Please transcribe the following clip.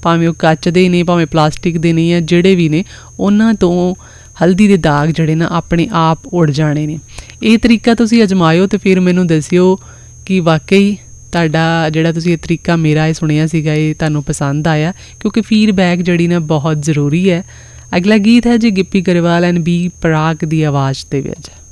भावें वो कच दे ने भावें प्लास्टिक दे ने या जिहड़े भी ने उन्हां तो हल्दी दे दाग जिहड़े ना अपने आप उड़ जाने ने। ये तरीका तुसीं अजमायो तो फिर मैनूं दस्सिओ कि वाकई तुहाडा जिहड़ा तुसीं ये तरीका मेरा सुनिया सीगा ये तुहानूं पसंद आया, क्योंकि फीडबैक जिहड़ी ना बहुत ज़रूरी है। अगला गीत है जी गिप्पी गरेवाल एंड बी प्राक दी आवाज़ दे विच।